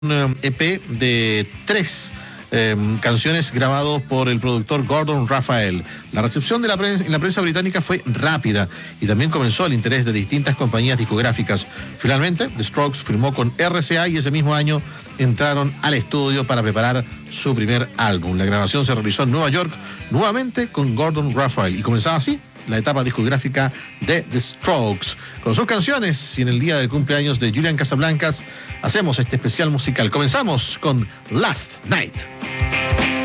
EP de 3 canciones grabados por el productor Gordon Raphael. La recepción de en la prensa británica fue rápida y también comenzó el interés de distintas compañías discográficas. Finalmente, The Strokes firmó con RCA y ese mismo año entraron al estudio para preparar su primer álbum. La grabación se realizó en Nueva York, nuevamente con Gordon Raphael, y comenzaba así la etapa discográfica de The Strokes. Con sus canciones y en el día del cumpleaños de Julian Casablancas, hacemos este especial musical. Comenzamos con Last Night.